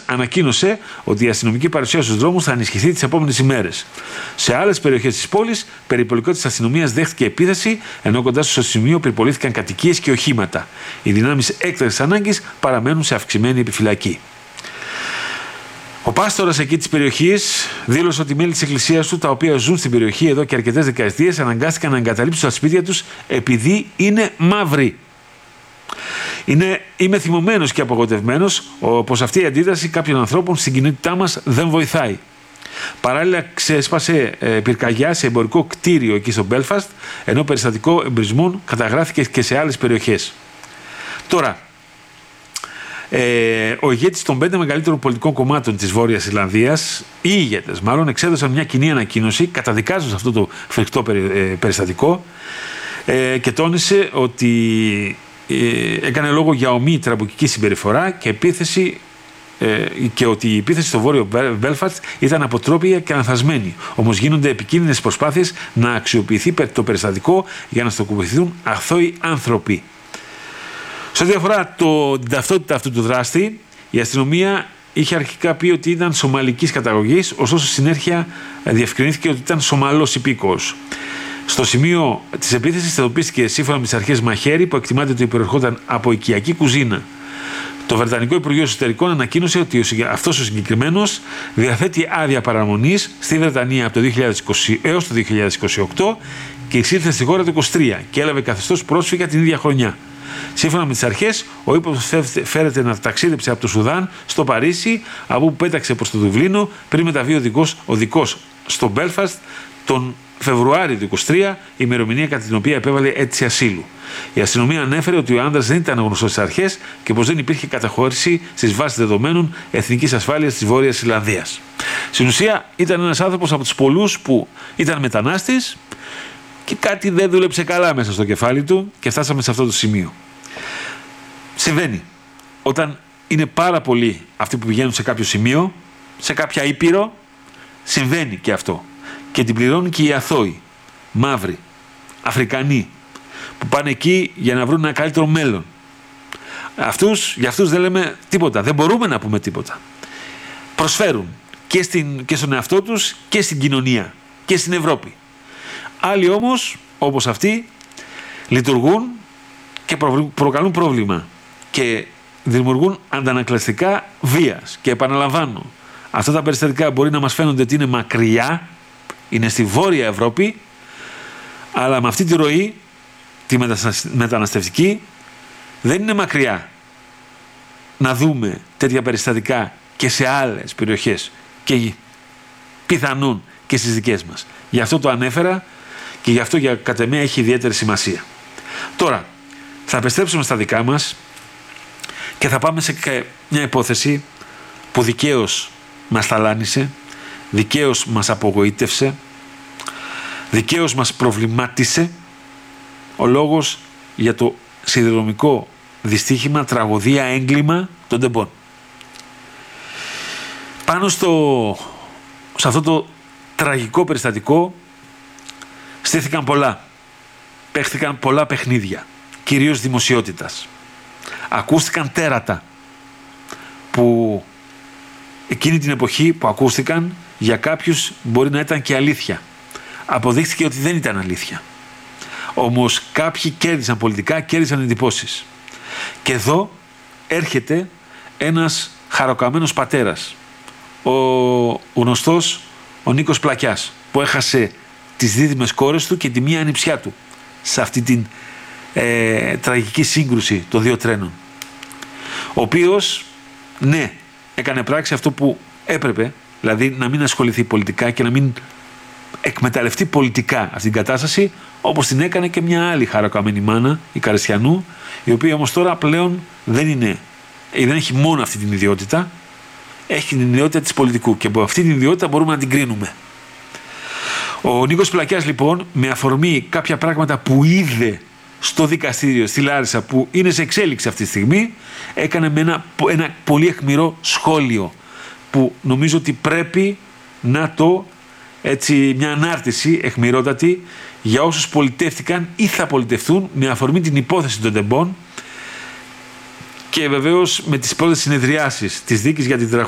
ανακοίνωσε ότι η αστυνομική παρουσία στους δρόμους θα ενισχυθεί τις επόμενες ημέρες. Σε άλλες περιοχές της πόλης, περιπολικό της αστυνομίας δέχτηκε επίθεση, ενώ κοντά στο σημείο πυρπολήθηκαν κατοικίες και οχήματα. Οι δυνάμεις έκτακτης ανάγκης παραμένουν σε αυξημένη επιφυλακή. Ο πάστορας εκεί της περιοχής δήλωσε ότι μέλη της εκκλησίας του, τα οποία ζουν στην περιοχή εδώ και αρκετές δεκαετίες, αναγκάστηκαν να εγκαταλείψουν τα σπίτια τους επειδή είναι μαύροι. Είμαι θυμωμένος και απογοητευμένος πως αυτή η αντίδραση κάποιων ανθρώπων στην κοινότητά μας δεν βοηθάει. Παράλληλα, ξέσπασε πυρκαγιά σε εμπορικό κτίριο εκεί στο Μπέλφαστ, ενώ περιστατικό εμπρισμών καταγράφηκε και σε άλλες περιοχές. Τώρα, ο ηγέτης των 5 μεγαλύτερων πολιτικών κομμάτων της Βόρειας Ιρλανδίας, οι ηγέτες μάλλον, εξέδωσαν μια κοινή ανακοίνωση καταδικάζοντας αυτό το φρικτό περιστατικό και τόνισε ότι έκανε λόγο για ομοίη τραμπουκική συμπεριφορά και επίθεση και ότι η επίθεση στο βόρειο Μπέλφαστ ήταν αποτρόπια και λανθασμένη. Όμως γίνονται επικίνδυνες προσπάθειες να αξιοποιηθεί το περιστατικό για να στοχοποιηθούν αθώοι άνθρωποι. Σε ό,τι αφορά την ταυτότητα αυτού του δράστη, η αστυνομία είχε αρχικά πει ότι ήταν σομαλικής καταγωγής, ωστόσο συνέχεια διευκρινήθηκε ότι ήταν Σομαλός υπήκοος. Στο σημείο της επίθεσης εντοπίστηκε σύμφωνα με τις αρχές μαχαίρι που εκτιμάται ότι προερχόταν από οικιακή κουζίνα. Το Βρετανικό Υπουργείο Εσωτερικών ανακοίνωσε ότι αυτός ο συγκεκριμένος διαθέτει άδεια παραμονής στη Βρετανία από το 2020 έως το 2028 και εισήλθε στη χώρα το 2023 και έλαβε καθεστώς πρόσφυγα την ίδια χρονιά. Σύμφωνα με τις αρχές, ο ύποπτος φέρεται να ταξίδεψε από το Σουδάν στο Παρίσι, από όπου πέταξε προς το Δουβλίνο πριν μεταβεί οδικός στο Μπέλφαστ τον Φεβρουάριο του 2023, ημερομηνία κατά την οποία επέβαλε αίτηση ασύλου. Η αστυνομία ανέφερε ότι ο άντρας δεν ήταν γνωστός στις αρχές και πως δεν υπήρχε καταχώρηση στις βάσεις δεδομένων εθνικής ασφάλειας της Βόρειας Ιρλανδίας. Στην ουσία, ήταν ένας άνθρωπος από τους πολλούς που ήταν μετανάστης και κάτι δεν δούλεψε καλά μέσα στο κεφάλι του και φτάσαμε σε αυτό το σημείο. Συμβαίνει. Όταν είναι πάρα πολλοί αυτοί που πηγαίνουν σε κάποιο σημείο, σε κάποια ήπειρο, συμβαίνει και αυτό. Και την πληρώνουν και οι αθώοι, μαύροι, Αφρικανοί, που πάνε εκεί για να βρουν ένα καλύτερο μέλλον. Για αυτούς δεν λέμε τίποτα, δεν μπορούμε να πούμε τίποτα. Προσφέρουν και στον εαυτό τους και στην κοινωνία και στην Ευρώπη. Άλλοι όμως, όπως αυτοί, λειτουργούν και προκαλούν πρόβλημα και δημιουργούν αντανακλαστικά βίας. Και επαναλαμβάνω, αυτά τα περιστατικά μπορεί να μας φαίνονται ότι είναι μακριά, είναι στη Βόρεια Ευρώπη, αλλά με αυτή τη ροή, τη μεταναστευτική, δεν είναι μακριά να δούμε τέτοια περιστατικά και σε άλλες περιοχές και πιθανόν και στις δικές μας. Γι' αυτό το ανέφερα και γι' αυτό κατ' εμέ έχει ιδιαίτερη σημασία. Τώρα, θα επιστρέψουμε στα δικά μας και θα πάμε σε μια υπόθεση που δικαίως μας ταλάνισε, δικαίως μας απογοήτευσε, δικαίως μας προβλημάτισε, ο λόγος για το σιδηροδρομικό δυστύχημα, τραγωδία, έγκλημα των τεμπών. Πάνω σε αυτό το τραγικό περιστατικό στήθηκαν πολλά. Παίχθηκαν πολλά παιχνίδια, κυρίως δημοσιότητας. Ακούστηκαν τέρατα που εκείνη την εποχή που ακούστηκαν για κάποιους μπορεί να ήταν και αλήθεια. Αποδείχθηκε ότι δεν ήταν αλήθεια. Όμως κάποιοι κέρδισαν πολιτικά, κέρδισαν εντυπώσεις. Και εδώ έρχεται ένας χαροκαμένος πατέρας, ο γνωστός ο Νίκος Πλακιάς, που έχασε τις δίδυμες κόρες του και τη μία ανιψιά του σε αυτή την τραγική σύγκρουση των δύο τρένων, ο οποίος, ναι, έκανε πράξη αυτό που έπρεπε, δηλαδή να μην ασχοληθεί πολιτικά και να μην εκμεταλλευτεί πολιτικά αυτή την κατάσταση, όπως την έκανε και μια άλλη χαροκαμένη μάνα, η Καριστιανού, η οποία όμως τώρα πλέον δεν έχει μόνο αυτή την ιδιότητα, έχει την ιδιότητα της πολιτικού και από αυτή την ιδιότητα μπορούμε να την κρίνουμε. Ο Νίκος Πλακιάς λοιπόν, με αφορμή κάποια πράγματα που είδε στο δικαστήριο στη Λάρισα, που είναι σε εξέλιξη αυτή τη στιγμή, έκανε με ένα πολύ αιχμηρό σχόλιο που νομίζω ότι πρέπει να μια ανάρτηση αιχμηρότατη για όσους πολιτεύτηκαν ή θα πολιτευτούν με αφορμή την υπόθεση των τεμπών και βεβαίως με τις πρώτες συνεδριάσεις της δίκης για την